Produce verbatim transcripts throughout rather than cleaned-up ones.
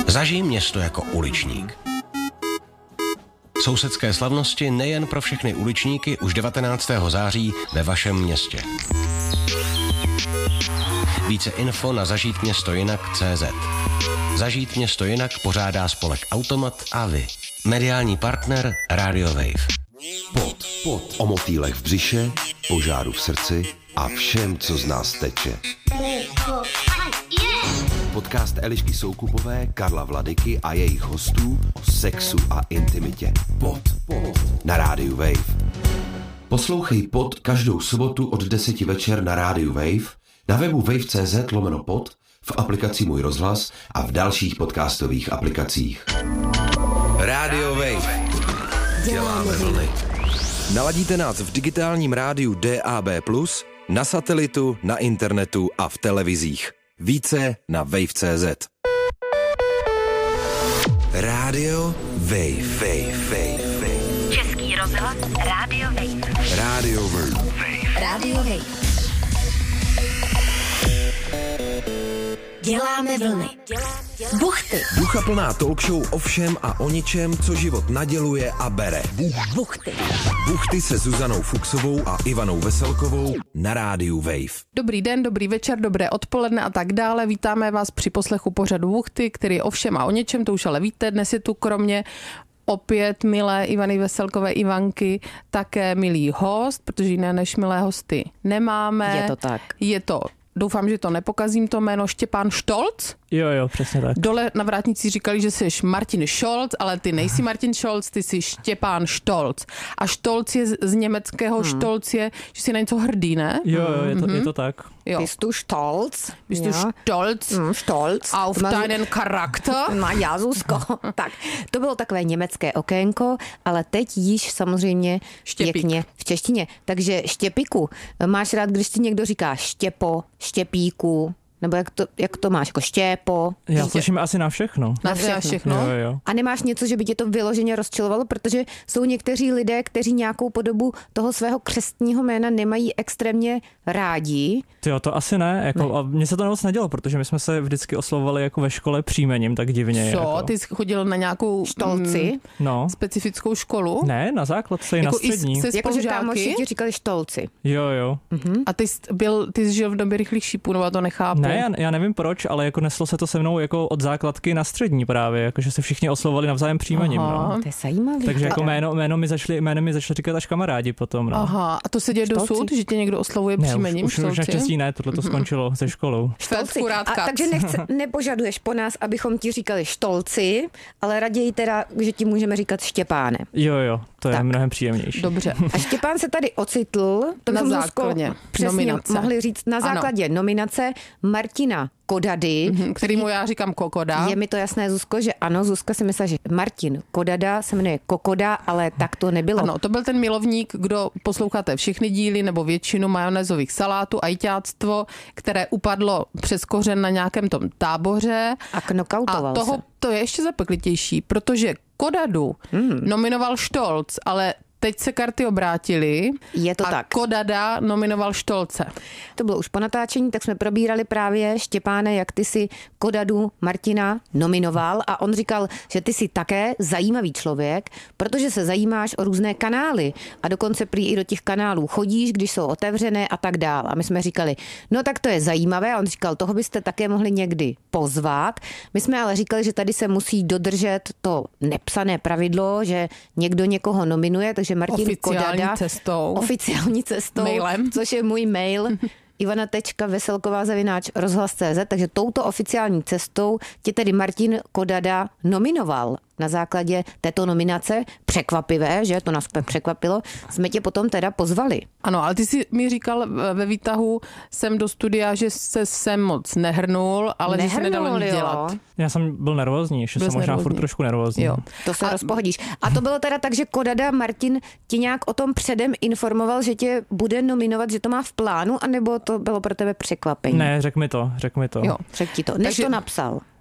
Zažij město jako uličník. Sousedské slavnosti nejen pro všechny uličníky už devatenáctého září ve vašem městě. Více info na zažít město jinak tečka cé zet. Zažít město jinak pořádá spolek Automat a vy. Mediální partner Radio Wave. Pod, pod. O motýlech v břiše, požáru v srdci a všem, co z nás teče. Podcast Elišky Soukupové, Karla Vladyky a jejich hostů o sexu a intimitě. Pod, pod. Na rádiu Wave. Poslouchej Pod každou sobotu od deseti večer na rádiu Wave, na webu wave tečka cé zet lomeno pod, v aplikaci Můj rozhlas a v dalších podcastových aplikacích. Radio Wave. Děláme vlny. Naladíte nás v digitálním rádiu D A B plus, na satelitu, na internetu a v televizích. Více na wave tečka cé zet. Radio Wave, Wave, Wave, Wave. Český rozhlas Radio Wave. Radio Wave. Radio Wave. Děláme vlny. Buchty. Duchaplná talk show o všem a o ničem, co život naděluje a bere. Buchty. Buchty se Zuzanou Fuchsovou a Ivanou Veselkovou na rádiu Wave. Dobrý den, dobrý večer, dobré odpoledne a tak dále. Vítáme vás při poslechu pořadu Buchty, který je o všem a o něčem, to už ale víte. Dnes je tu kromě opět milé Ivany Veselkové Ivanky také milý host, protože jiné než milé hosty nemáme. Je to tak. Je to, doufám, že to nepokazím, to jméno Štěpán Štolc. Jo, jo, přesně tak. Dole na vrátnici říkali, že jsi Martin Scholz, ale ty nejsi Martin Scholz, ty jsi Štěpán Štolc. A Štolc je z německého hmm. Štolc je, že jsi na něco hrdý, ne? Jo, jo, je to, mm-hmm. je to tak. Jo. Bist du stolz? Bist du stolz? Mm, stolz. Auf deinen Charakter? No já, Zuzko. Tak, to bylo takové německé okénko, ale teď již samozřejmě Štěpík. pěkně v češtině. Takže Štěpiku, máš rád, když ti někdo říká Štěpo, Štěpíku, nebo jak to, jak to máš, jako Štěpo? Já Ště... slyším asi na všechno. Na všechno. všechno. Jo, jo. A nemáš něco, že by tě to vyloženě rozčilovalo, protože jsou někteří lidé, kteří nějakou podobu toho svého křestního jména nemají extrémně rádi. Jo, to asi ne, jako, ne. A mně se to moc nedělo, protože my jsme se vždycky oslovovali jako ve škole příjmením, tak divně. Co? Jako. Ty jsi chodil na nějakou Štolci? Mm, no. specifickou školu? Ne, na základce i jako na střední. I Jakože kámoši ti říkali Štolci. Jo, jo. Mhm. A ty jsi, byl, ty jsi žil v době rychlých šípů, nebo to nechápu? Ne, já, já nevím proč, ale jako neslo se to se mnou jako od základky na střední právě, jakože se všichni oslovovali navzájem příjmením. No. To je zajímavé. Takže jako jméno, jméno mi začali, jméno mi začali říkat až kamarádi potom. No. Aha, a to se děje Štolci? dosud, že tě někdo oslovuje Ne, příjmením? už, už, už naštěstí ne, tohle to skončilo se školou. Štolci. Furt A, kac. takže nechce, nepožaduješ po nás, abychom ti říkali Štolci, ale raději teda, že ti můžeme říkat Štěpáne. Jo, jo, to je Tak. mnohem příjemnější. Dobře. A Štěpán se tady ocitl, to Na bychom základě přesně nominace. mohli říct, na základě ano. nominace Martina Kodady, Kterýmu já říkám Kokoda. Je mi to jasné, Zuzko, že ano, Zuzka si myslela, že Martin Kodada se jmenuje Kokoda, ale tak to nebylo. Ano, to byl ten milovník, kdo posloucháte všechny díly nebo většinu majonézových salátů, ajťáctvo, které upadlo přes kořen na nějakém tom táboře. A knockoutoval A toho, se. to je ještě zapeklitější, protože Kodadu hmm. nominoval Štolc, ale teď se karty obrátily Je to a tak. Kodada nominoval Štolce. To bylo už po natáčení, tak jsme probírali právě, Štěpáne, jak ty si Kodadu Martina nominoval a on říkal, že ty jsi také zajímavý člověk, protože se zajímáš o různé kanály a dokonce prý i do těch kanálů chodíš, když jsou otevřené a tak dál. A my jsme říkali, no tak to je zajímavé a on říkal, toho byste také mohli někdy pozvat. My jsme ale říkali, že tady se musí dodržet to nepsané pravidlo, že někdo někoho nominuje, takže Martin Oficiální Kodada cestou. oficiální cestou, Mailem. což je můj mail ivana tečka veselková zavináč rozhlas tečka cé zet, takže touto oficiální cestou tě tedy Martin Kodada nominoval. Na základě této nominace, překvapivé, že to nás úplně překvapilo, jsme tě potom teda pozvali. Ano, ale ty jsi mi říkal ve výtahu sem do studia, že se sem moc nehrnul, ale Nehrnul, že se nedalo nic jo. dělat. Já jsem byl nervózní, ještě Byl jsem možná nervózní. furt trošku nervózní. Jo. To se A- rozpohodíš. A to bylo teda tak, že Kodada Martin tě nějak o tom předem informoval, že tě bude nominovat, že to má v plánu, anebo to bylo pro tebe překvapení? Ne, řek mi to, řek mi to. Jo, řekl ti to. Než Takže- to napsal.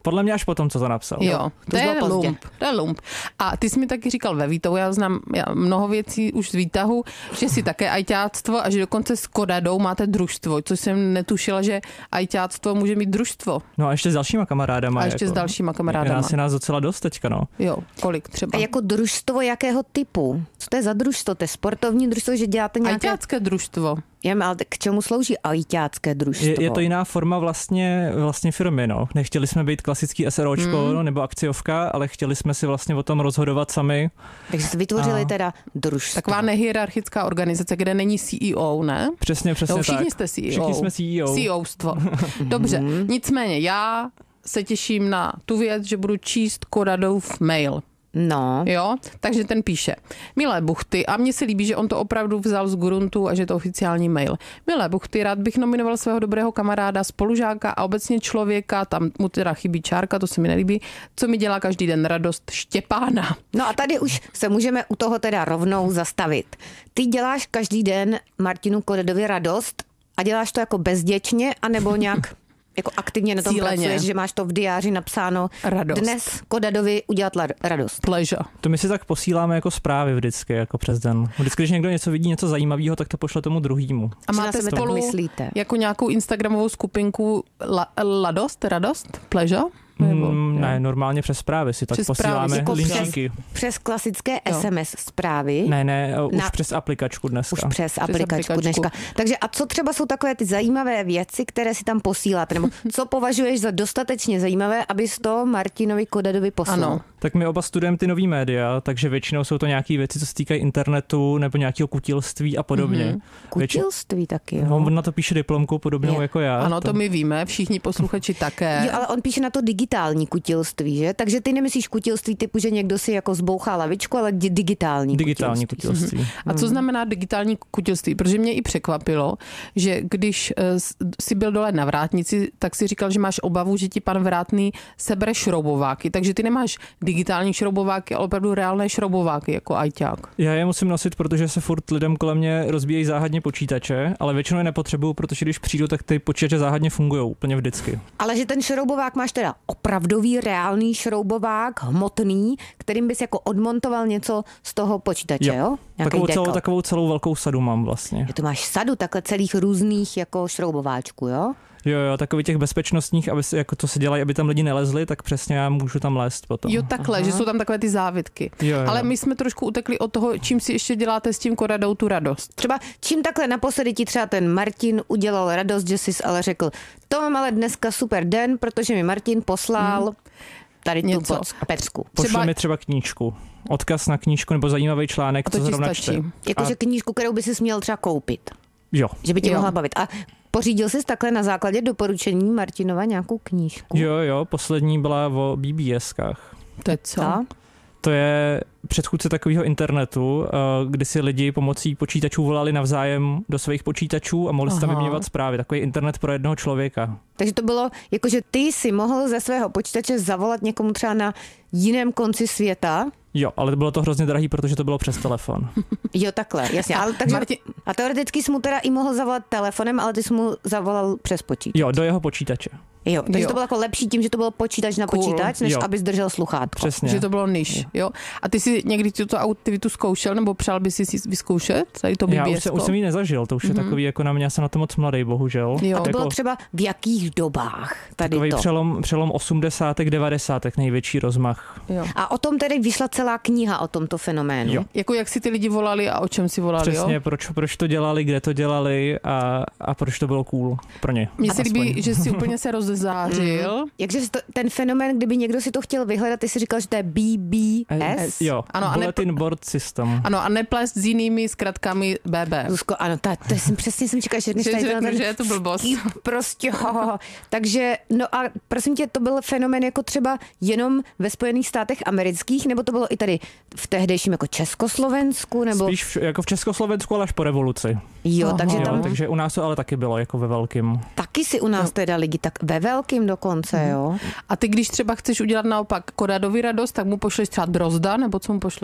Podle mě až potom, co to napsal. Jo, to, To je bylo pozdě. lump, to je lump. A ty jsi mi taky říkal ve výtahu, já znám já mnoho věcí už z výtahu, že si také ajťáctvo a že dokonce s Kodadou máte družstvo, což jsem netušila, že ajťáctvo může mít družstvo. No a ještě s dalšíma kamarádama. A ještě jako, s dalšíma kamarádama. Je nás, je nás docela dost teďka, no. Jo, kolik třeba? A jako družstvo jakého typu? Co to je za družstvo? To je sportovní družstvo, že děláte nějaké... Ajťácké družstvo. Já vím, ale k čemu slouží ajťácké družstvo? Je, je to jiná forma vlastně, vlastně firmy, no. Nechtěli jsme být klasický SROčko mm. nebo akciovka, ale chtěli jsme si vlastně o tom rozhodovat sami. Takže jste vytvořili A... teda družstvo. Taková nehierarchická organizace, kde není C E O, ne? Přesně, přesně no, tak. všichni jste C E O. Všichni jsme C E O. C E O stvo. Dobře, nicméně já se těším na tu věc, že budu číst Kodadův mail. No. Jo, takže ten píše. Milé buchty, a mně se líbí, že on to opravdu vzal z gruntu a že je to oficiální mail. Milé buchty, rád bych nominoval svého dobrého kamaráda, spolužáka a obecně člověka, tam mu teda chybí čárka, to se mi nelíbí, co mi dělá každý den radost, Štěpána. No a tady už se můžeme u toho teda rovnou zastavit. Ty děláš každý den Martinu Kodadovi radost a děláš to jako bezděčně, anebo nějak... jako aktivně na tom Cíleně. pracuješ, že máš to v diáři napsáno Radost. dnes Kodadovi udělat la- radost. Pleasure. To my si tak posíláme jako zprávy vždycky, jako přes den. Vždycky, když někdo něco vidí, něco zajímavého, tak to pošle tomu druhému. A Že na máte sebe tak spolu myslíte? jako nějakou instagramovou skupinku la, Ladost, radost, pleasure? Nebo, Mm, ne, normálně přes zprávy si tak Přes posíláme zprávy, jako linčíky. Přes klasické Jo. S M S zprávy. Ne, ne, už Na- přes aplikačku dneska. Už přes aplikačku aplikačku. dneška. Takže a co třeba jsou takové ty zajímavé věci, které si tam posíláte? Nebo co považuješ za dostatečně zajímavé, abys to Martinovi Kodadovi poslal? Ano. Tak my oba studujeme ty nový média, takže většinou jsou to nějaké věci, co se týkají internetu nebo nějakého kutilství a podobně. Mm-hmm. Kutilství taky, jo. On na to píše diplomku podobnou Je. jako já. Ano, to my víme, všichni posluchači také. Jo, ale on píše na to digitální kutilství, že? Takže ty nemyslíš kutilství typu, že někdo si jako zbouchá lavičku, ale di- digitální Digitální kutilství. kutilství. A co znamená digitální kutilství? Protože mě i překvapilo, že když eh, s- si byl dole na vrátnici, tak si říkal, že máš obavu, že ti pan vrátný sebere šroubováky. Takže ty nemáš digitální šroubováky, ale opravdu reálné šroubováky jako ajťák. Já je musím nosit, protože se furt lidem kolem mě rozbíjejí záhadně počítače, ale většinou je nepotřebuju, protože když přijdu, tak ty počítače záhadně fungují úplně vždycky. Ale že ten šroubovák máš teda opravdový, reálný šroubovák, hmotný, kterým bys jako odmontoval něco z toho počítače, jo? Jo. Nějaký Takovou celou, dekal. takovou celou velkou sadu mám vlastně. Že to máš sadu takhle celých různých jako šroubováčků, jo? Jo, jo, takový těch bezpečnostních, aby se, jako to se dělají, aby tam lidi nelezli, tak přesně já můžu tam lézt potom. Jo, takhle, Aha. že jsou tam takové ty závitky. Jo, jo. Ale my jsme trošku utekli od toho, čím si ještě děláte s tím Kodadou tu radost. Třeba čím takhle naposledy ti třeba ten Martin udělal radost, že jsi ale řekl, to mám ale dneska super den, protože mi Martin poslal hmm. tady tu Něco. poc- pecku. Pošli třeba- mi třeba knížku. Odkaz na knížku nebo zajímavý článek, A to co ti zrovna stačí. čte. Jakože A- knížku, kterou by si měl třeba koupit, Jo. že by tě Jo. mohla bavit. A pořídil jsi takhle na základě doporučení Martinova nějakou knížku? Jo, jo, poslední byla o B B S kách. To je co? Co? To je předchůdce takového internetu, eh, kdy si lidi pomocí počítačů volali navzájem do svých počítačů a mohli si tam Aha. vyměňovat zprávy. Takový internet pro jednoho člověka. Takže to bylo, jakože ty si mohl ze svého počítače zavolat někomu třeba na jiném konci světa. Jo, ale bylo to hrozně drahý, protože to bylo přes telefon. Jo, takhle, jasně. Ale, takže, Martin- a teoreticky jsi mu teda i mohl zavolat telefonem, ale ty jsi mu zavolal přes počítač. Jo, do jeho počítače. Jo, takže Jo. to bylo jako lepší tím, že to bylo počítač na Cool. počítač, než Jo. abys držel sluchátko. Přesně. Že to bylo niž, jo. A ty si někdy tuto aktivitu zkoušel, nebo přál by si si vyzkoušet? Tady to Já už, B B S se, už jsem ji nezažil, to už je Mhm. takový jako na mě, já jsem na to moc mladý, bohužel. Jo. A to jako, bylo třeba v jakých dobách tady takový to? přelom, přelom osmdesátek, devadesátek, největší rozmach. Jo. A o tom tedy vyšla celá kniha o tomto fenoménu. Jo. Jako jak si ty lidi volali a o čem si volali, Přesně, jo? proč, proč to dělali, kde to dělali a, a proč to bylo cool pro ně. Mně se Aspoň. líbí, že si úplně se rozzářil. Jakže to, ten fenomén, kdyby někdo si to chtěl vyhledat, ty si říkal, že to je B B S? Jo, Ano, a ne- Bulletin Board System. Ano, a neplést s jinými zkratkami B B. Zuzko, ano, ta, to jsem přesně jsem čekala, že dnes Že tady řeknu, ten že je to blbost. skip, prostě, ho, ho, ho. Takže, no a prosím tě, to byl fenomén jako třeba jenom ve Spojených státech amerických, nebo to bylo i tady v tehdejším jako Československu, nebo Spíš v, jako v Československu, ale až po revoluci. jo, Aha. takže Jo, tam takže u nás to ale taky bylo jako ve velkým. taky si u nás teda lidi tak ve velkým dokonce, jo. A ty, když třeba chceš udělat naopak Kodadovi radost, tak mu pošleš třeba drozda, nebo co mu pošleš?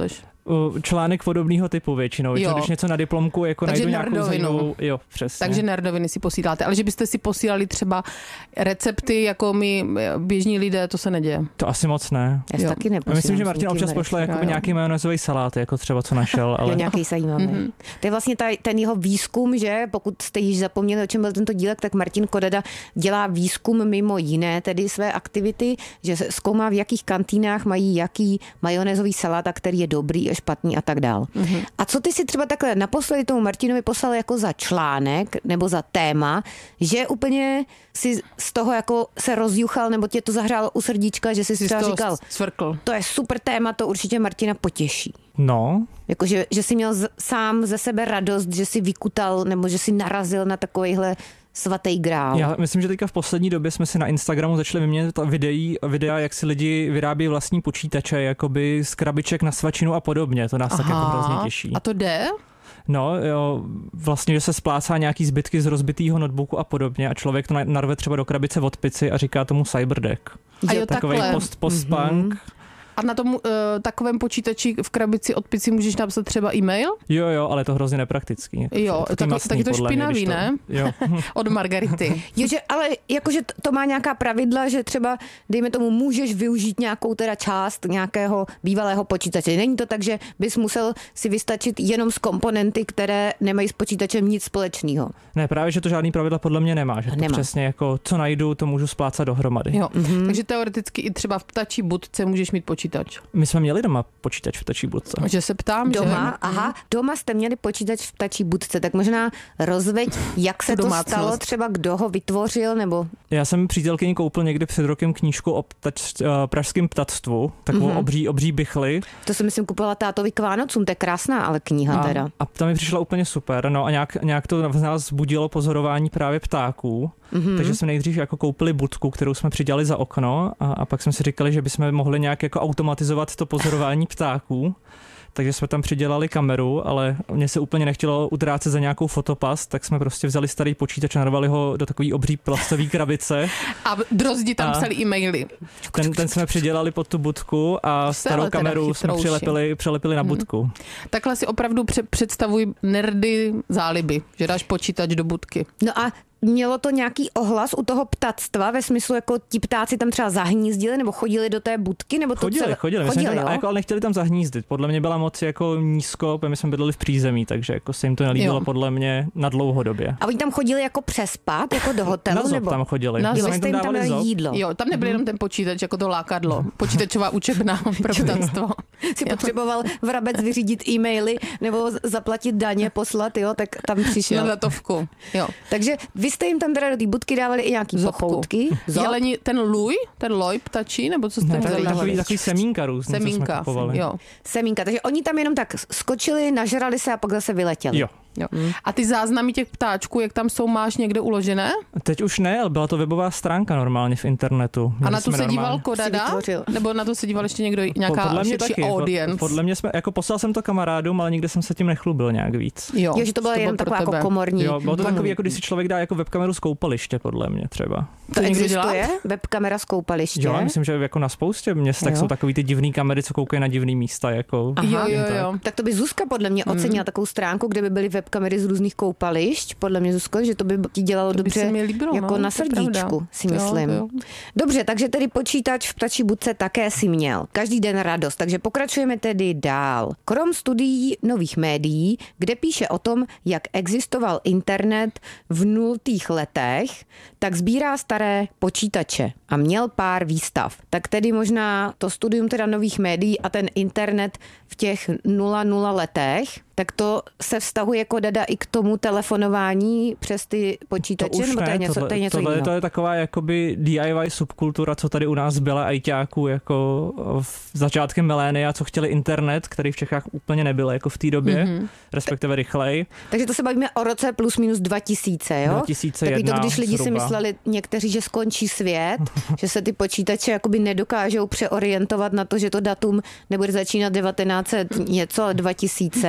Článek podobného typu většinou. Jo. Když něco na diplomku jako Takže najdu nějakou nerdovinu. zajímavou... Jo, přesně. Takže nerdoviny si posíláte. Ale že byste si posílali třeba recepty, jako my běžní lidé, to se neděje. To asi moc ne. Já si taky neposílám. Myslím, že Martin občas pošle jakoby nějaký majonézový salát, jako třeba co našel. Ale... Jo, nějaký zajímavý. Mm-hmm. To je vlastně ta, ten jeho výzkum, že pokud jste již zapomněli, o čem byl tento dílek, tak Martin Kodada dělá výzkum mimo jiné, tedy své aktivity, že zkoumá, v jakých kantýnách mají jaký majonézový salát, a který je dobrý a špatný a tak dál. Mm-hmm. A co ty si třeba takhle naposledy tomu Martinovi poslal jako za článek nebo za téma, že úplně si z toho jako se rozjuchal nebo tě to zahrálo u srdíčka, že jsi si třeba říkal, svrkl. To je super téma, to určitě Martina potěší. No. Jako, že, že jsi měl z, sám ze sebe radost, že jsi vykutal nebo že jsi narazil na takovýhle svatý grál. Já myslím, že teďka v poslední době jsme si na Instagramu začali vyměnit videí, videa, jak si lidi vyrábí vlastní počítače, jakoby z krabiček na svačinu a podobně. To nás tak jako hrozně těší. A to jde? No, jo, vlastně, že se splácá nějaký zbytky z rozbitýho notebooku a podobně a člověk to narve třeba do krabice od pici a říká tomu cyberdeck. A jo, takovej takhle. post, post-punk. Mm-hmm. A na tom uh, takovém počítači v krabici od pici můžeš napsat třeba e-mail? Jo, jo, ale je to hrozně nepraktický. Jo, tak, masný, tak je to špinavý, mě, ne? To, jo. Od Margarity. Jo, že, ale jakože to má nějaká pravidla, že třeba, dejme tomu, můžeš využít nějakou teda část nějakého bývalého počítače. Není to tak, že bys musel si vystačit jenom z komponenty, které nemají s počítačem nic společného. Ne, právě, že to žádný pravidla podle mě nemá. Že to nemá. Přesně jako, co najdu, to můžu splácat dohromady. Jo, mm-hmm. Takže teoreticky i třeba v ptačí budce můžeš mít počítač. My jsme měli doma počítač v ptačí budce. Že se ptám, doma, že... aha, doma jste měli počítač v ptačí budce, tak možná rozveď, jak se to stalo, třeba kdo ho vytvořil, nebo... Já jsem přítelkyni koupil někdy před rokem knížku o ptač, uh, pražském ptactvu, takovou mm-hmm. obří, obří bychly. To jsem myslím kupovala tátovi k Vánocům, to je krásná ale kniha a, teda. A ta mi přišla úplně super, no a nějak, nějak to v nás vzbudilo pozorování právě ptáků. Mm-hmm. Takže jsme nejdřív jako koupili budku, kterou jsme přidělali za okno a, a pak jsme si říkali, že bychom mohli nějak jako automatizovat to pozorování ptáků. Takže jsme tam přidělali kameru, ale mně se úplně nechtělo utrácet za nějakou fotopas, tak jsme prostě vzali starý počítač a narvali ho do takový obří plastové krabice. A drozdi tam psali e-maily. Ten, ten jsme přidělali pod tu budku a starou kameru jsme přilepili, přilepili na budku. Hmm. Takhle si opravdu pře- představuj nerdy záliby, že dáš počítač do budky. No a mělo to nějaký ohlas u toho ptactva ve smyslu, jako ti ptáci tam třeba zahnízdili nebo chodili do té budky? Nebo to chodili, celé... chodili, chodili tam, jako, ale nechtěli tam zahnízdit. Podle mě byla moc jako nízko, my jsme bydleli v přízemí, takže jako se jim to nelíbilo jo. podle mě na dlouhodobě. A oni tam chodili jako přespat, jako do hotelu? Na zob nebo? tam chodili. Na zob jste jim tam dali jídlo. Jo, tam nebyl mm-hmm. jenom ten počítač, jako to lákadlo. Počítačová učebna pro ptactvo. Si potřeboval vrabec vyřídit e-maily nebo zaplatit daně, poslat, jo, tak tam přišel. Na datovku, jo. Takže vy jste jim tam teda do té budky dávali i nějaký pochoutky. Jeleni, ten luj, ten loj ptačí, nebo co jste ne, vzali? Takový, takový semínka různý, semínka, co jsme kupovali. Jo. Semínka, takže oni tam jenom tak skočili, nažrali se a pak zase vyletěli. Jo. Jo. A ty záznamy těch ptáčků, jak tam jsou, máš někde uložené? Teď už ne, ale byla to webová stránka normálně v internetu. A na to se díval Kodada? Nebo na to se díval ještě někdo, nějaká podle mě širší taky, audience? Podle mě jsme, jako poslal jsem to kamarádům, ale nikde jsem se tím nechlubil nějak víc. Jo, jo že to bylo jenom taková jako komorní. Jo, bylo to takový, jako když si člověk dá jako webkameru z koupaliště, podle mě třeba. To, to existuje? Webkamera z koupaliště? Jo, myslím, že jako na spoustě měst tak jsou takový ty divný kamery, co koukají na divný místa. Jako, aha, jo, jo, jo. Tak to by Zuzka podle mě ocenila mm. takovou stránku, kde by byly webkamery z různých koupališť. Podle mě, Zuzko, že to by ti dělalo to dobře by líbilo, jako no, na srdíčku, si myslím. Jo, jo. Dobře, takže tedy počítač v ptačí budce také si měl. Každý den radost, takže pokračujeme tedy dál. Krom studií nových médií, kde píše o tom, jak existoval internet v nultých letech, tak sbírá staré počítače a měl pár výstav. Tak tedy možná to studium teda nových médií a ten internet v těch nula nula letech, tak to se vztahuje Kodada i k tomu telefonování přes ty počítače, to nebo to je něco, tohle, to je něco tohle, jiného? To je taková jakoby D I Y subkultura, co tady u nás byla ajťáků jako v začátkem milénia, co chtěli internet, který v Čechách úplně nebyl jako v té době, mm-hmm. respektive rychlej. Takže to se bavíme o roce plus minus dva tisíce, jo? dva tisíce jedna Taky to, když lidi zhruba. si mysleli někteří, že skončí svět, že se ty počítače jakoby nedokážou přeorientovat na to, že to datum nebude začínat devatenáct set něco, ale dva tisíce.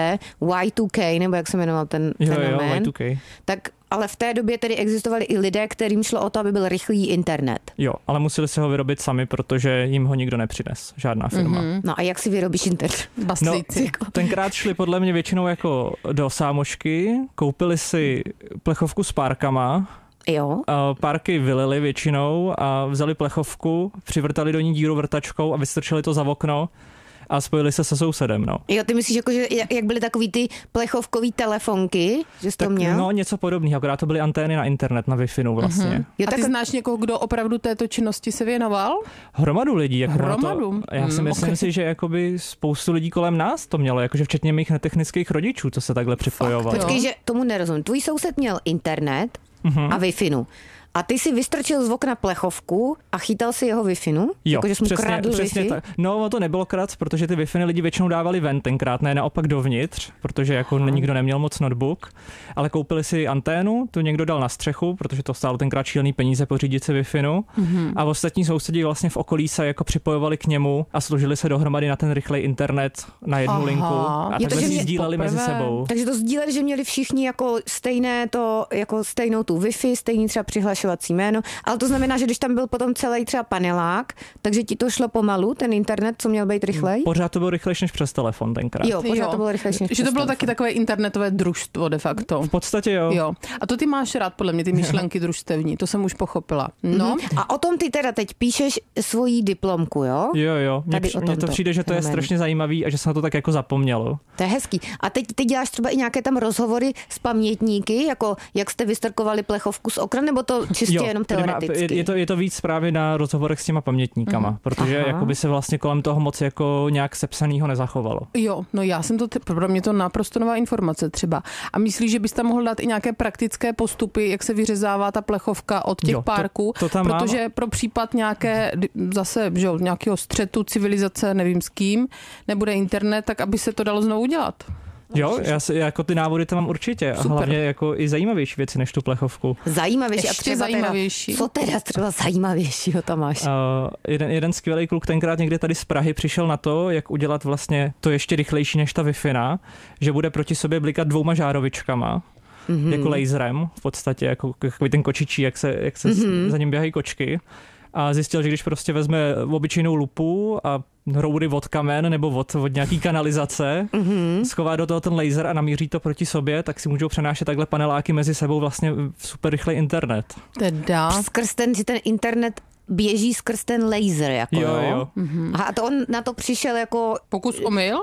Y two K, nebo jak se jmenoval ten Jo, fenomén. jo, Y two K. Tak ale v té době tedy existovali i lidé, kterým šlo o to, aby byl rychlý internet. Jo, ale museli si ho vyrobit sami, protože jim ho nikdo nepřines, žádná firma. Mm-hmm. No a jak si vyrobíš internet? No, Baslíci. tenkrát šli podle mě většinou jako do sámošky, koupili si plechovku s párkama, Jo. a párky vylili většinou a vzali plechovku, přivrtali do ní díru vrtačkou a vystrčili to za okno a spojili se se sousedem, no. Jo, ty myslíš, jako, že jak byly takový ty plechovkový telefonky, že jsi to Tak, měl? no, něco podobného, akorát to byly antény na internet, na Wi-Fi vlastně. Mm-hmm. Jo, A tak ty znáš někoho, kdo opravdu této činnosti se věnoval? Hromadu lidí. Jako Hromadu? To, já si Hmm, myslím okay. si, že jakoby spoustu lidí kolem nás to mělo, jakože včetně mých netechnických rodičů, co se takhle připojovali. jo. počkej, že tomu nerozumím. Tvůj soused měl internet Mhm. a Wi-Fi. A ty si vystrčil z okna plechovku a chytal si jeho Wi-Fi? Jo, jako, že jsi mu přesně, kradl přesně Wi-Fi? tak. No, to nebylo krát, protože ty Wi-Fi lidi většinou dávali ven tenkrát, ne naopak dovnitř, protože jako nikdo neměl moc notebook, ale koupili si anténu, tu někdo dal na střechu, protože to stálo tenkrát šílený peníze pořídit si Wi-Fi, mm-hmm. a ostatní sousedí vlastně v okolí se jako připojovali k němu a složili se dohromady na ten rychlej internet na jednu Aha. linku a Jo, takhle takže si mě sdíleli mezi poprvé. sebou. Takže to sdíleli, že měli všichni jako stejné to, jako stejnou tu Wi-Fi, stejný třeba přihlašovací jméno, ale to znamená, že když tam byl potom celý třeba panelák, takže ti to šlo pomalu, ten internet, co měl být rychlej? Pořád to bylo rychlejší než přes telefon tenkrát. Jo, pořád Jo. to bylo rychlejší. než Že to přes bylo telefon. taky takové internetové družstvo de facto. V podstatě jo. Jo. A to ty máš rád, podle mě, ty myšlenky družstevní, to jsem už pochopila. No, A o tom ty teda teď píšeš svoji diplomku, jo? Jo, jo. Mně Tady při- o mně to tomto přijde, že to je fenoménu. strašně zajímavý a že se na to tak jako zapomnělo. To je hezký. A teď ty děláš třeba i nějaké tam rozhovory s pamětníky, jako jak jste vystrkovali plechovku z okna, nebo to čistě Jo, jenom tedy má- teoreticky? Je, je, to, je to víc právě na rozhovorech s těma pamětníkama, mm. protože Aha. jakoby se vlastně kolem toho moc jako nějak sepsanýho nezachovalo. jo, no já jsem to, t- pro mě to naprosto nová informace třeba. A myslíš, že bys tam mohl dát i nějaké praktické postupy, jak se vyřezává ta plechovka od těch Jo, to- párků? to tam mám. protože pro případ nějaké, zase, že jo, nějakého střetu civilizace, nevím s kým, nebude internet, tak aby se to dalo znovu udělat. Jo, já si, jako ty návody tam mám určitě a Super. hlavně jako i zajímavější věci než tu plechovku. Zajímavější. Ještě a třeba zajímavější. Teda, co teda třeba zajímavějšího tam máš? Uh, jeden, jeden skvělý kluk tenkrát někde tady z Prahy přišel na to, jak udělat vlastně to ještě rychlejší než ta Wi-Fi, že bude proti sobě blikat dvouma žárovičkama. Mm-hmm. Jako laserem, v podstatě, jako takový ten kočičí, jak se, jak se mm-hmm. za ním běhají kočky. A zjistil, že když prostě vezme obyčejnou lupu a hroudy od kamen nebo od, od nějaký kanalizace, mm-hmm. schová do toho ten laser a namíří to proti sobě, tak si můžou přenášet takhle paneláky mezi sebou vlastně v super rychlý internet. Teda. Skrz ten, že ten internet běží skrz ten laser, jako Jo, jo. Aha, a to on na to přišel jako... Pokus omyl?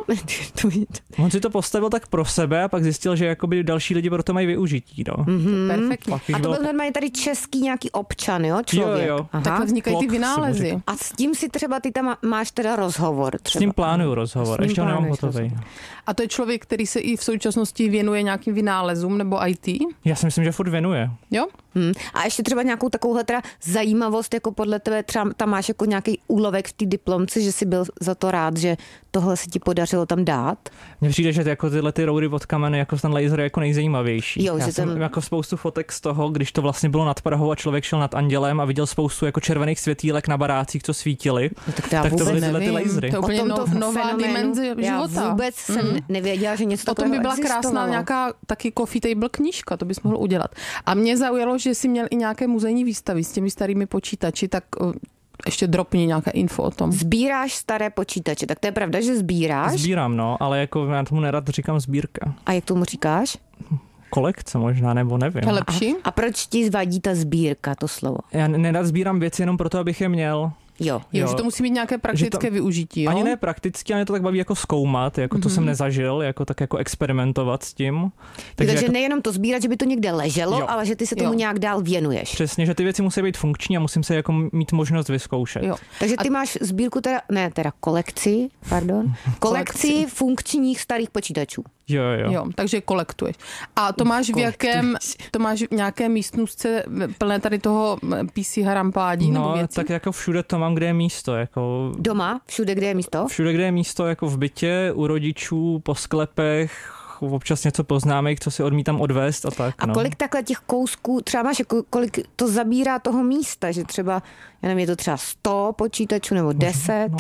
On si to postavil tak pro sebe a pak zjistil, že jakoby další lidi pro to mají využití. No. Mhm. Perfektní. Pak, když A to bylo- byl normálně tady český nějaký občan, jo, člověk. Jo, jo. Aha. Takhle vznikají ty Klok se vynálezy. říká. A s tím si třeba ty tam máš teda rozhovor. S Třeba. ním plánuju rozhovor, S ním ještě ho nemám plánuješ hotový. rozhovor. A to je člověk, který se i v současnosti věnuje nějakým vynálezům nebo í té? Já si myslím, že furt věnuje. Jo? Hmm. A ještě třeba nějakou takovouhle teda zajímavost, jako podle tebe třeba tam máš jako nějaký úlovek v té diplomce, že jsi byl za to rád, že tohle se ti podařilo tam dát. Mně přijde, že jako tyhle ty roudy od kamene, jako ten laser je jako nejzajímavější. Jo, Já že jsem ten- jako spoustu fotek z toho, když to vlastně bylo nad Prahou a člověk šel nad Andělem a viděl spoustu jako červených světýlek na barácích, co svítily. No, tak to já Tak to vůbec byly tyhle ty nevím. lasery. To je O úplně tomto no, nová fenoménu dimenze já života. vůbec jsem Mhm. nevěděla, že něco Potom takového by byla krásná existovalo. nějaká taky coffee table knížka, to bys mohl udělat. A mě zaujalo, že jsi měl i nějaké muzejní výstavy s těmi starými počítači, tak uh, ještě dropni nějaké info o tom. Sbíráš staré počítače, tak to je pravda, že sbíráš. Sbírám, no, ale jako já tomu nerad říkám sbírka. A jak tomu říkáš? Kolekce možná, nebo nevím. To je lepší? A proč ti vadí ta sbírka, to slovo? Já nerad sbírám věci jenom proto, abych je měl. Jo. Jo, Jo. že to musí mít nějaké praktické to- využití, jo? Ani ne prakticky, ale mě to tak baví jako zkoumat, jako to jsem nezažil, jako tak jako experimentovat s tím. Takže, Takže Takže jako, nejenom to sbírat, že by to někde leželo, Jo. ale že ty se tomu Jo. nějak dál věnuješ. přesně, že ty věci musí být funkční a musím se jako mít možnost vyzkoušet. Jo. Takže ty máš sbírku teda, ne teda kolekci, pardon, kolekci funkčních starých počítačů. Jo, jo. Jo, takže kolektuješ. A to máš v jakém, to máš v nějaké místnostce plné tady toho P C harampádí nebo No, věcí? tak jako všude to mám, kde je místo, jako Doma, všude, kde je místo? všude, kde je místo, jako v bytě, u rodičů, po sklepech, občas něco poznámek, co si odmítám odvést a tak. A no. kolik takhle těch kousků, třeba máš, jako, kolik to zabírá toho místa, že třeba, já nevím, je to třeba sto počítačů nebo deset? No,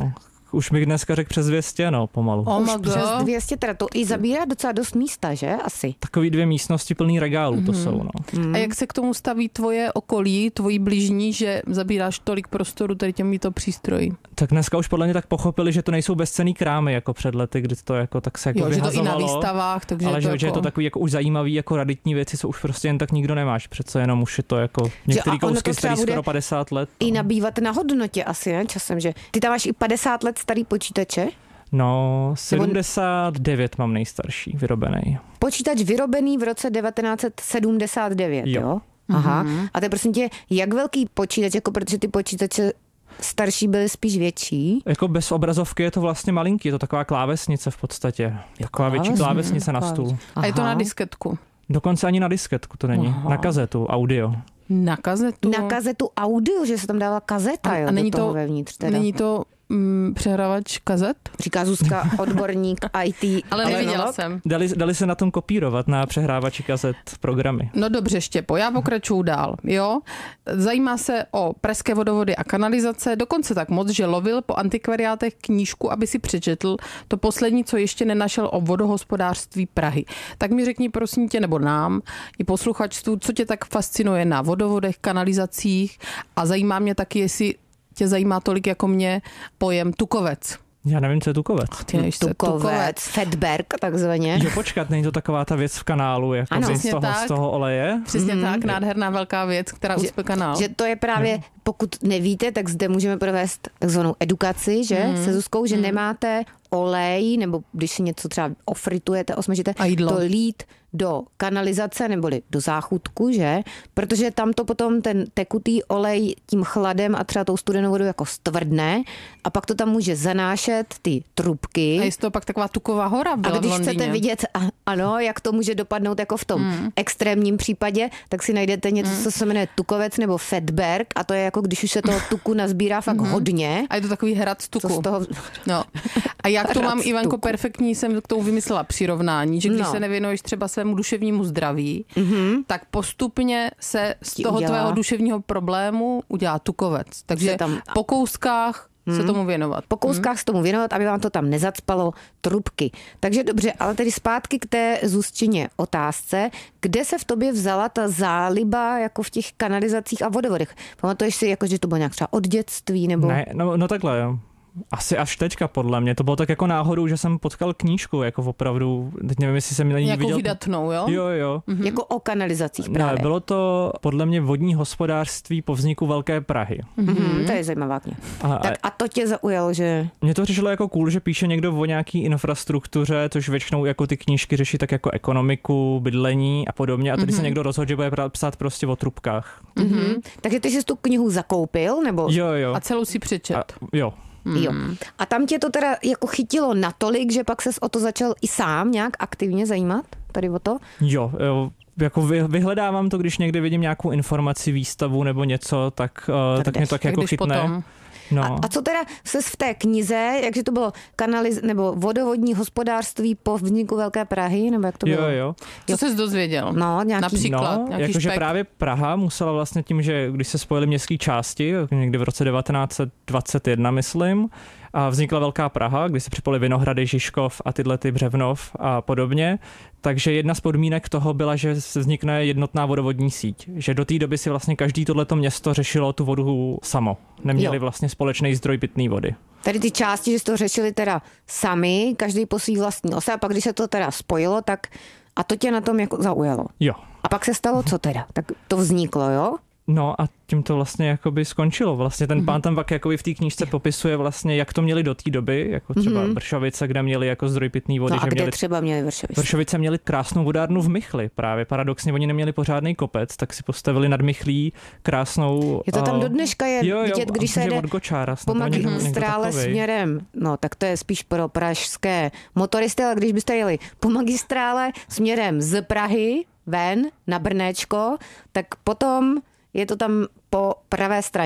už bych dneska řekl přes dvě stě, no, pomalu. Oh Už přes dvě stě, teda to i zabírá docela dost místa, že? Asi. Takový dvě místnosti plný regálů mm-hmm. to jsou, no. A jak se k tomu staví tvoje okolí, tvoji blížní, že zabíráš tolik prostoru tady těmito přístroji? Tak dneska už podle mě tak pochopili, že to nejsou bezcenný krámy jako před lety, kdy to jako tak se jako jo, vyhazovalo. Že to i na výstavách, takže ale to že, jako... že je to takový jako už zajímavý, jako raditní věci, co už prostě jen tak nikdo nemáš. Přece jenom už je to jako některý kousky starý skoro padesát let. I nabývat na hodnotě asi, ne? Časem, že ty tam máš i padesát let starý počítače? No, sedmdesát devět mám nejstarší vyrobený. Počítač vyrobený v roce devatenáct set sedmdesát devět, jo? jo? Aha. Mm-hmm. A to je prosím tě, jak velký počítač, jako protože ty počítače starší byly spíš větší? Jako bez obrazovky je to vlastně malinký, je to taková klávesnice v podstatě. Taková větší klávesnice na stůl. A je to na disketku? Dokonce ani na disketku to není, Aha. na kazetu, audio. Na kazetu? Na kazetu audio, že se tam dává kazeta, jo, a není do toho to, vevnitř teda. Není to mm, přehrávač kazet? Říká Zuzka, odborník I T. Ale neviděla no, jsem. Dali, dali se na tom kopírovat na přehrávači kazet programy. No dobře, Štěpo, já pokračuju dál, jo. Zajímá se o pražské vodovody a kanalizace, dokonce tak moc, že lovil po antikvariátech knížku, aby si přečetl to poslední, co ještě nenašel o vodohospodářství Prahy. Tak mi řekni prosím tě, nebo nám, i posluchačstvu, co tě tak fascinuje na vodovodech, kanalizacích a zajímá mě taky, jestli tě zajímá tolik jako mě pojem tukovec. Já nevím, co je tukovec. Tukovec, tukovec, Fedberg takzvaně. Jo, počkat, není to taková ta věc v kanálu, jako ano, z, toho, z toho oleje? Přesně mm. tak, nádherná velká věc, která uspě kanál. Že to je právě, no. Pokud nevíte, tak zde můžeme provést takzvanou edukaci, že? Mm. Se Zuzkou, že mm. nemáte olej, nebo když si něco třeba ofritujete, osmažíte, to lít do kanalizace neboli do záchutku, že? Protože tam to potom ten tekutý olej tím chladem a třeba tou studenou vodou jako stvrdne a pak to tam může zanášet ty trubky. A je to pak taková tuková hora byla a když v Londýně. Chcete vidět, ano, jak to může dopadnout jako v tom mm. extrémním případě, tak si najdete něco, mm. co se jmenuje tukovec nebo Fedberg a to je jako když už se toho tuku nazbírá fakt mm. hodně. A je to takový hrad z tuku. Z toho... No. A jak to mám, Ivanko, perfektní, jsem k tomu vymyslela přirovnání, že když no. se nevěnuješ třeba svému duševnímu zdraví, mm-hmm. tak postupně se z Ti toho udělá. tvého duševního problému udělá tukovec. Takže tam... po kouskách hmm. se tomu věnovat. Po kouskách hmm. se tomu věnovat, aby vám to tam nezacpalo trubky. Takže dobře, ale tedy zpátky k té Zuzčině otázce, kde se v tobě vzala ta záliba jako v těch kanalizacích a vodovodech? Pamatuješ si, jako, že to bylo nějak třeba od dětství? Nebo... Ne, no, no takhle, jo. Asi až teďka, podle mě. To bylo tak jako náhodou, že jsem potkal knížku, jako opravdu, teď nevím, jestli jsem na ní viděl. Jako vydatnou, jo? Jo, jo. Mhm. Jako o kanalizacích právě. Ne, bylo to podle mě vodní hospodářství po vzniku Velké Prahy. Mhm, to je zajímavá kniha. A, tak a to tě zaujalo, že... Mě to přišlo jako cool, že píše někdo o nějaký infrastruktuře, což většinou jako ty knížky řeší tak jako ekonomiku, bydlení a podobně. A tady mm-hmm. se někdo rozhodl, že bude psát prostě o trubkách. Mm-hmm. Takže ty jsi tu knihu zakoupil, nebo? Jo, jo. A celou si přečet. A, jo. Hmm. Jo. A tam tě to teda jako chytilo natolik, že pak ses o to začal i sám nějak aktivně zajímat? Tady o to? Jo, jo. Jako vyhledávám to, když někdy vidím nějakou informaci, výstavu nebo něco, tak, tak, tak mě to tak jako chytne. Potom. No. A, a co teda ses v té knize, jakže to bylo kanaliz, nebo vodovodní hospodářství po vzniku Velké Prahy, nebo jak to bylo? Jo, jo. Co ses dozvěděl? No, nějaký... Například, no, nějaký jakože špek. právě Praha musela vlastně tím, že když se spojily městské části, někdy v roce devatenáct set dvacet jedna, myslím, a vznikla Velká Praha, kdy se připojily Vinohrady, Žižkov a tyhle ty Břevnov a podobně. Takže jedna z podmínek toho byla, že vznikne jednotná vodovodní síť. Že do té doby si vlastně každý tohleto město řešilo tu vodu samo. Neměli jo. vlastně společný zdroj pitné vody. Tady ty části, že jste to řešili teda sami, každý po svý vlastní ose, a pak když se to teda spojilo, tak a to tě na tom jako zaujalo. Jo. A pak se stalo co teda? Tak to vzniklo, jo? No a tím to vlastně jakoby skončilo. Vlastně ten pán tam pak jakoby v té knížce popisuje vlastně, jak to měli do té doby, jako třeba mm-hmm. Vršovice, kde měli jako zdroj pitné vody. No a že kde měli... třeba měli Vršovice? Vršovice měli krásnou vodárnu v Mychli právě. Paradoxně oni neměli pořádný kopec, tak si postavili nad Mychlí krásnou... Je to tam do dneška je jo, jo, vidět, když se jde Gočára, po magistrále směrem, no tak to je spíš pro pražské motoristy, ale když byste jeli po magistrále směrem z Prahy ven na Brnéčko, tak potom je to tam po pravé straně.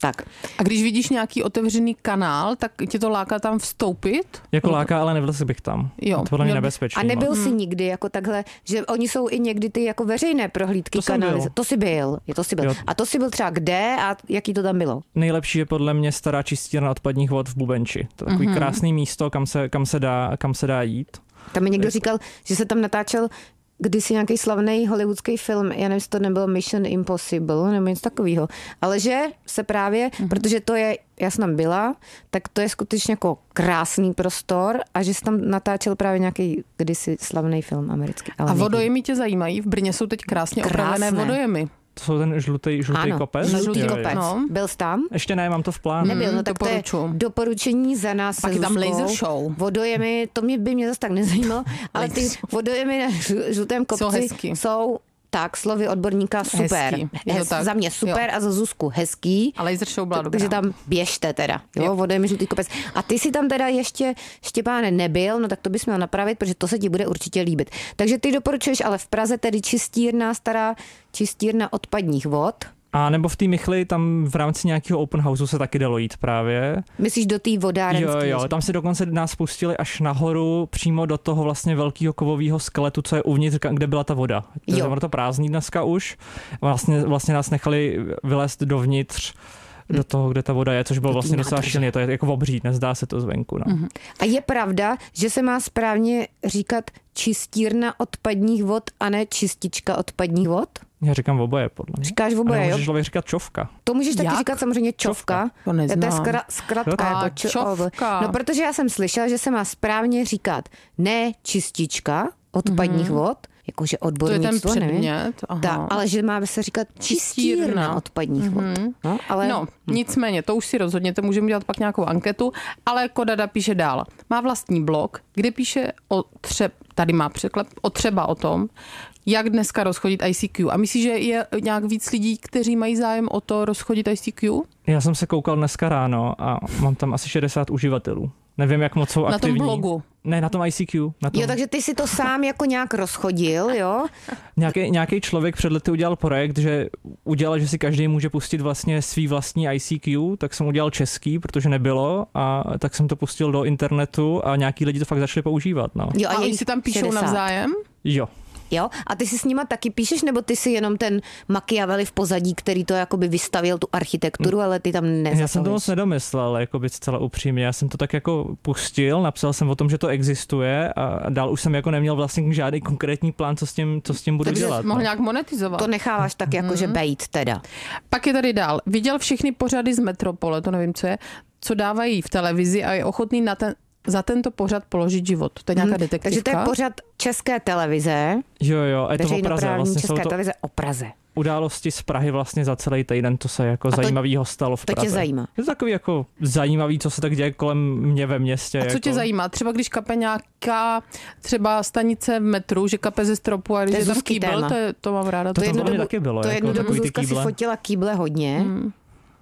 Tak. A když vidíš nějaký otevřený kanál, tak tě to láká tam vstoupit? Jako láká, ale nevlezl bych tam. Jo. To podle mě Jo. nebezpečný. A nebyl moc. jsi nikdy jako takhle, že oni jsou i někdy ty jako veřejné prohlídky To jsem kanály. byl. To jsi byl, je to jsi byl. Jo. A to jsi byl třeba kde a jaký to tam bylo? Nejlepší je podle mě stará čistírna odpadních vod v Bubenči. To je takový mm-hmm. krásný místo, kam se, kam se dá, kam se dá jít. Tam mi někdo říkal, že se tam natáčel kdysi nějaký slavný hollywoodský film, já nevím, jestli to nebylo Mission Impossible nebo něco takového, ale že se právě, mm-hmm. protože to je, já jsem tam byla, tak to je skutečně jako krásný prostor a že se tam natáčel právě nějaký kdysi slavný film americký. Ale A nějaký. vodojemy tě zajímají? V Brně jsou teď krásně Krásné. opravené vodojemy. To jsou ten žlutý, žlutý Ano, kopec? žlutý Jo, jo. kopec. No. Byl jsi tam? Ještě ne, mám to v plánu. Nebyl, no tak to je doporučuji. doporučení za nás Pak se je tam Zuzkou. laser show. Vodojemy, to mě by mě zase tak nezajímalo, ale ty vodojemy na žl- žlutém kopci Jsou hezký. jsou tak, slovy odborníka super. Hezký. Je to Hez, tak. za mě super Jo. a za Zuzku hezký. A laser show byla dobrá. Takže tam běžte teda, jo, Jo. vodojemy žlutý kopec. A ty si tam teda ještě, Štěpáne, nebyl, no tak to bys měl napravit, protože to se ti bude určitě líbit. Takže ty doporučuješ ale v Praze tedy čistírna, stará čistírna odpadních vod. A nebo v té Michli, tam v rámci nějakého open houseu se taky dalo jít právě. Myslíš do té Jo, vodárenské? jo, tam si dokonce nás pustili až nahoru, přímo do toho vlastně velkého kovového skeletu, co je uvnitř, kde byla ta voda. To Jo. je to prázdný dneska už. Vlastně, vlastně nás nechali vylézt dovnitř do toho, kde ta voda je, což bylo Do té vlastně docela nádrže. šílené. To je jako obří, nezdá se to zvenku. No. Mhm. A je pravda, že se má správně říkat čistírna odpadních vod a ne čistička odpadních vod? Já říkám oboje, podle mě. Říkáš A oboje, nebo jo? může člověk říkat čovka. To můžeš taky Jak? říkat samozřejmě čovka. To neznám. To je skra, zkratka. Jo, jako a čovka. No protože já jsem slyšela, že se má správně říkat ne čistička odpadních Mhm. vod, jakože To je odbornictvo, ten nevím. předmět. Aha. Ta, ale že má se říkat čistírna, Čistírna. odpadních vod. Mhm. No, ale No, nicméně, to už si rozhodněte, můžeme dělat pak nějakou anketu, ale Kodada píše dál. Má vlastní blog, kde píše o tře, tady má překlep, o třeba o tom, jak dneska rozchodit I C Q. A myslíš, že je nějak víc lidí, kteří mají zájem o to rozchodit I C Q? Já jsem se koukal dneska ráno a mám tam asi šedesát uživatelů. Nevím, jak moc jsou Na tom aktivní. blogu. Ne, na tom I C Q. Na tom. Jo, takže ty si to sám jako nějak rozchodil, jo? Nějaký, nějaký člověk před lety udělal projekt, že udělal, že si každý může pustit vlastně svý vlastní I C Q, tak jsem udělal český, protože nebylo, a tak jsem to pustil do internetu a nějaký lidi to fakt začali používat. No. Jo, A je oni jich si tam píšou šedesát. navzájem? Jo. Jo? A ty si s nima taky píšeš, nebo ty si jenom ten Machiavelli v pozadí, který to jakoby vystavil tu architekturu, ale ty tam nezasahuješ? Já jsem to moc nedomyslel, jako být zcela upřímně. Já jsem to tak jako pustil, napsal jsem o tom, že to existuje a dál už jsem jako neměl vlastně žádný konkrétní plán, co s tím, co s tím budu Takže dělat. mohl No. nějak monetizovat. To necháváš tak jako, že bejt teda. Pak je tady dál. Viděl všechny pořady z Metropole, to nevím, co je, co dávají v televizi a je ochotný na ten, za tento pořad položit život. To je nějaká Hmm, detektivka. takže to je pořad České televize, Jo, jo, a je to o Praze. veřejnoprávní Vlastně jsou České to televize o Praze. události z Prahy vlastně za celý týden, to se jako A to- zajímavýho stalo v to tě Praze. zajímá? Je to takový jako zajímavý, co se tak děje kolem mě ve městě. A co jako... tě zajímá? Třeba když kape nějaká třeba stanice v metru, že kape ze stropu a když To je je tam Zuzký kýbl, téma. to, je, to mám ráda. To To jednu je podle mě taky bylo, To jako jednu dobu takový ty Zuzka si kýble. fotila kýble hodně. Hmm.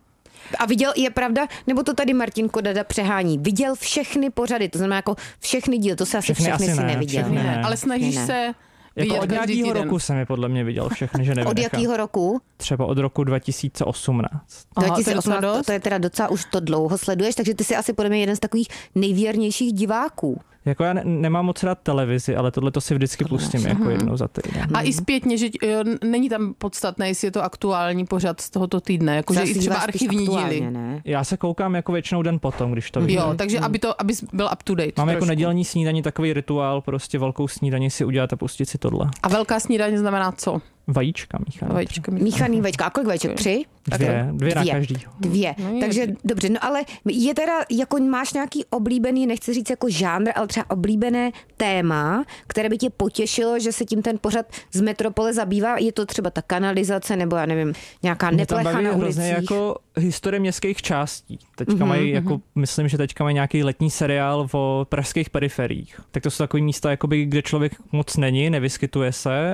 A viděl, je pravda, nebo to tady Martin Kodada přehání, viděl všechny pořady, to znamená jako všechny díl, to se asi Všechny všechny, asi si ne, neviděl. všechny ne. Ale snažíš Ne, ne. se Jako vidět od každý nějakého týden. roku jsem je podle mě viděl všechny, že nevím. Od jakého roku? Třeba od roku dva tisíce osmnáct. Aha, to je dva tisíce osmnáct, docela to, dost. to je teda docela, už to dlouho sleduješ, takže ty jsi asi podle mě jeden z takových nejvěrnějších diváků. Jako já ne, nemám moc rád televizi, ale tohle to si vždycky pustím jako jednou za týden. A i zpětně, že eh, není tam podstatné, jestli je to aktuální pořad z tohoto týdne, jakože Zase i třeba díváš spíš archivní aktuálně, díly. Ne? Já se koukám jako většinou den potom, když to vidím. Jo, takže aby to, aby byl up to date. Mám jako trošku. nedělní snídaní takový rituál, prostě velkou snídaní si udělat a pustit si tohle. A velká snídaně znamená co? Vajíčka míchané. Vajíčka. míchané. Míchaný vajíčka. A kolik vajíček? Tři? Dvě, dvě na Dvě. každý. Dvě. No je- Takže dobře, no ale je teda, jako máš nějaký oblíbený, nechci říct jako žánr, ale třeba oblíbené téma, které by tě potěšilo, že se tím ten pořad z Metropole zabývá. Je to třeba ta kanalizace, nebo já nevím, nějaká Mě tam neplecha baví na hrozně ulicích. jako historie městských částí. Teďka Mhm, mají, jako, myslím, že teďka mají nějaký letní seriál o pražských periferiích. Tak to jsou takový místa, jakoby, kde člověk moc není, nevyskytuje se a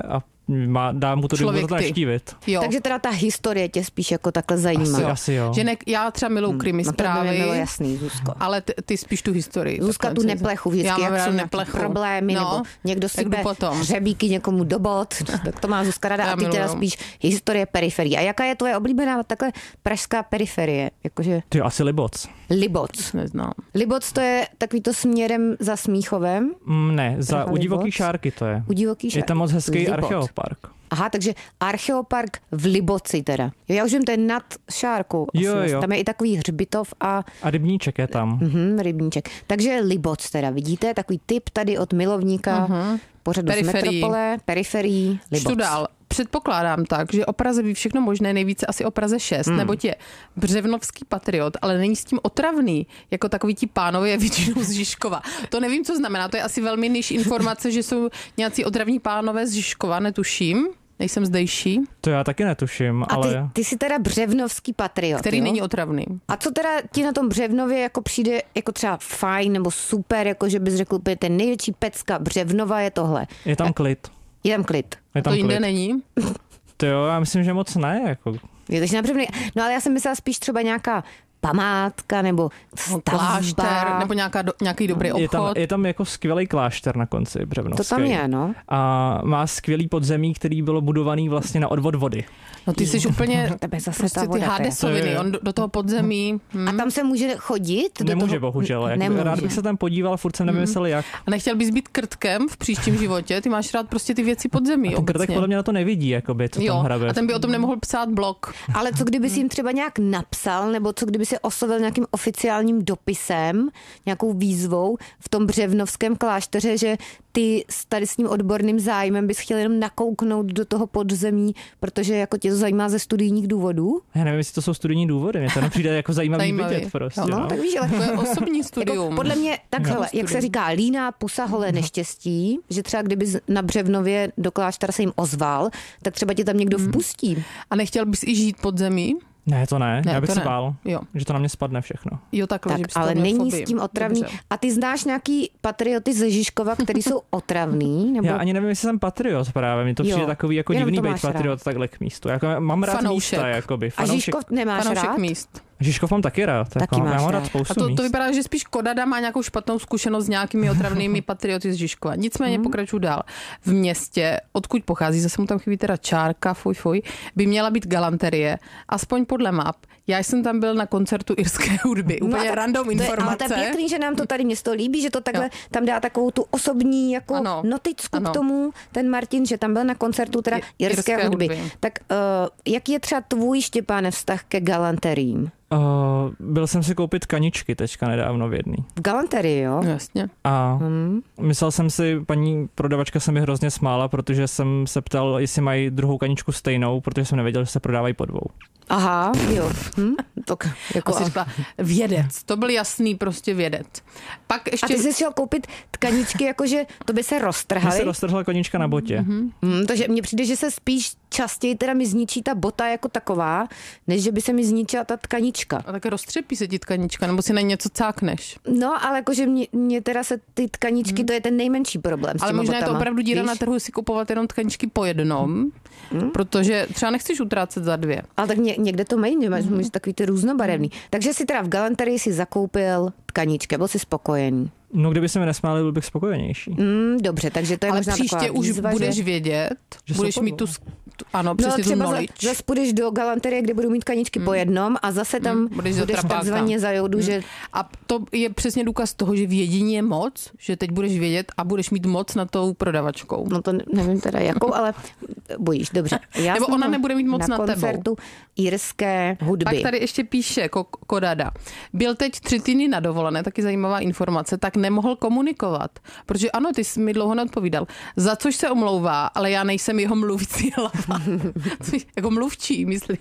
má, dá mu to důvod to naštívit. Takže teda ta historie tě spíš jako takhle zajímá. Asi, asi jo. Že ne, já třeba miluji krimi hmm, zprávy, bylo jasný, Zuzko. Ale ty, ty spíš tu historii. Zuzka tu neplechu vždycky, jak jsou neplechu. Problémy, no, nebo někdo si jde hřebíky někomu do bod, tak to má Zuzka ráda. A ty teda spíš historie periferie. A jaká je tvoje oblíbená takhle pražská periferie? Jakože... Ty asi Liboc. Liboc. Neznám. Liboc to je takový to směrem za Smíchovem? Mm, ne, za u Divoký Šárky to je. U Divoký Šárky. Je tam moc hezký archeopark. Aha, takže archeopark v Liboci teda. Jo, já už vím, to je nad Šárkou. Jo, jo. Tam je i takový hřbitov a... A rybníček je tam. Mhm, rybníček. Takže Liboc teda, vidíte? Takový tip tady od milovníka uh-huh. pořadu z Metropole, periferií, Liboc. Čtu dál. Předpokládám tak, že o Praze ví všechno možné, nejvíce asi o Praze šest, hmm. neboť je břevnovský patriot, ale není s tím otravný, jako takový ti pánové většinou z Žižkova. To nevím, co znamená, to je asi velmi niž informace, že jsou nějací otravní pánové z Žižkova, netuším. Nejsem zdejší. To já taky netuším, a ty, ale... ty jsi teda břevnovský patriot, který jo? není otravný. A co teda ti na tom Břevnově jako přijde jako třeba fajn nebo super, jako že bys řekl, že ten největší pecka Břevnova je tohle? Je tam klid. Je tam klid. Je tam to jinde klid. není? To jo, já myslím, že moc ne. Jako. Je takže například, no ale já jsem myslela spíš třeba nějaká památka nebo stavba. Klášter, nebo nějaká do, nějaký dobrý obchod. Je tam, je tam jako skvělý klášter na konci Břevnovský. To tam je, no. A má skvělý podzemí, který bylo budovaný vlastně na odvod vody. No ty jsi úplně tebe zase prostě ta voda, ty Hadesoviny, on do, do toho podzemí. Hmm. A tam se může chodit? Do Nemůže, toho... bohužel. Jak Nemůže. Rád bych se tam podíval, furt jsem nevymyslel jak. A nechtěl bys být krtkem v příštím životě? Ty máš rád prostě ty věci podzemí. A ten krtek podle mě na to nevidí, jakoby, co jo, tam hrabe. A ten by o tom nemohl psát blog. Ale co kdyby si jim třeba nějak napsal, nebo co kdyby si oslovil nějakým oficiálním dopisem, nějakou výzvou v tom Břevnovském klášteře, že ty tady s tím odborným zájmem bys chtěl jenom nakouknout do toho podzemí, protože jako tě to zajímá ze studijních důvodů? Já nevím, jestli to jsou studijní důvody, mě to nepřijde jako zajímavý, zajímavý. vidět prostě. No, no. Tak víš, ale to je osobní studium. Jako podle mě takhle, jak se říká, líná pusa holé neštěstí, že třeba kdyby na Břevnově do kláštera se jim ozval, tak třeba tě tam někdo vpustí. A nechtěl bys i žít podzemí? Ne, to ne, ne já bych to se ne. bál, jo. že to na mě spadne všechno. Jo, takhle, tak, že bys ale to není fobii. s tím otravný. Dobře. A ty znáš nějaký patrioty ze Žižkova, který jsou otravný? Nebo... Já ani nevím, jestli jsem patriot právě, mně to přijde jo. takový jako divný být patriot rád. Takhle k místu. Jako, mám rád Fanoušek. místa, jakoby. Fanoušek. A Žižkov nemáš Fanoušek rád? míst. Žižkov mám taky rád. Taky jako, máš já mám rád rád. spoustu A to, míst. to vypadá, že spíš Kodada má nějakou špatnou zkušenost s nějakými otravnými patrioty z Žižkova. Nicméně hmm. pokračuju dál. V městě, odkud pochází, zase mu tam chybí teda čárka, fuj, fuj, by měla být galanterie, aspoň podle map. Já jsem tam byl na koncertu irské hudby. Úplně no random informace. Ale to je pěkný, že nám to tady město líbí, že to takhle jo. tam dá takovou tu osobní jako ano. noticku ano. k tomu, ten Martin, že tam byl na koncertu teda irské, irské hudby. hudby. Tak uh, jaký je třeba tvůj, Štěpáne, vztah ke galanteriím? Uh, byl jsem si koupit kaničky teďka nedávno v jedný. V galanterii, jo? Jasně. A hmm. myslel jsem si, paní prodavačka se mi hrozně smála, protože jsem se ptal, jestli mají druhou kaničku stejnou, protože jsem nevěděl, že se prodávají po dvou. Aha, jo. Hm? To, jako Asi řekla, vědec. To byl jasný prostě vědec. Pak ještě... A ty jsi šel koupit tkaničky, jakože to by se roztrhaly? Mně se roztrhla kanička na botě. Mm-hmm. Mm, takže mně přijde, že se spíš častěji teda mi zničí ta bota jako taková, než že by se mi zničila ta tkanička. A také roztřepí se ti tkanička, nebo si na něco cákneš. No, ale jakože mě, mě teda se ty tkaničky, hmm. to je ten nejmenší problém s ale možná botama. Je to opravdu díra na trhu si kupovat jenom tkaničky po jednom, hmm. protože třeba nechceš utrácet za dvě. Ale tak ně, někde to mají, že máš hmm. takový ty různobarevný. Hmm. Takže si teda v galanterii si zakoupil tkaničky, byl jsi spokojený. No, kdyby se mi nesmáli, byl bych spokojenější. Mm, dobře, takže to je ale možná příště taková už výzva, budeš že... vědět, že budeš mít tu, tu ano, přesně no, tu knowledge. No zase půjdeš do galanterie, kde budou mít kaničky mm. po jednom a zase tam mm. budeš, budeš takzvaně za joudu, mm. že... A to je přesně důkaz toho, že vědění je moc, že teď budeš vědět a budeš mít moc nad tou prodavačkou. No to nevím teda jakou, ale bojíš, dobře. Já nebo ona nebude mít moc na nad koncertu tebou. Irské hudby. Pak tady ještě píše Kodada. Byl teď tři týdny na dovolené, taky zajímavá informace, tak nemohl komunikovat. Protože ano, ty jsi mi dlouho neodpovídal. Za což se omlouvá, ale já nejsem jeho mluvící hlava. Jako mluvčí, myslím.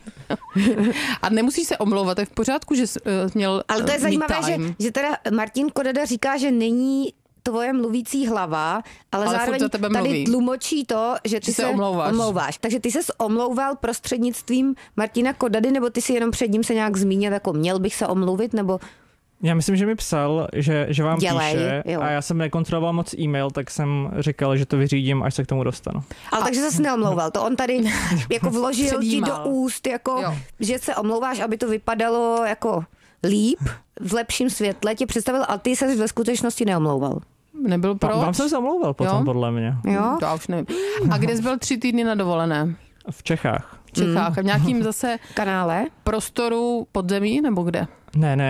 A nemusíš se omlouvat, to je v pořádku, že jsi uh, měl Ale to je uh, zajímavé, že, že teda Martin Kodada říká, že není tvoje mluvící hlava, ale, ale zároveň tady mluví. Tlumočí to, že ty že se, se omlouváš. omlouváš. Takže ty ses omlouval prostřednictvím Martina Kodady, nebo ty si jenom před ním se nějak zmínil, jako měl bych se omluvit, nebo... Já myslím, že mi psal, že, že vám Dělej, píše jo. a já jsem nekontroloval moc e-mail, tak jsem říkal, že to vyřídím, až se k tomu dostanu. Ale takže zase neomlouval. To on tady jako vložil ti Předjímal. do úst, jako, Jo. že se omlouváš, aby to vypadalo jako líp, v lepším světle tě představil a ty se ve skutečnosti neomlouval. Nebyl Va- proč? Vám jsem se omlouval potom, Jo? podle mě. Jo? To já už nevím. A kde jsi byl tři týdny na dovolené? V Čechách. V Čechách. A v nějakým zase Kanále? prostoru podzemí nebo kde? Ne, ne,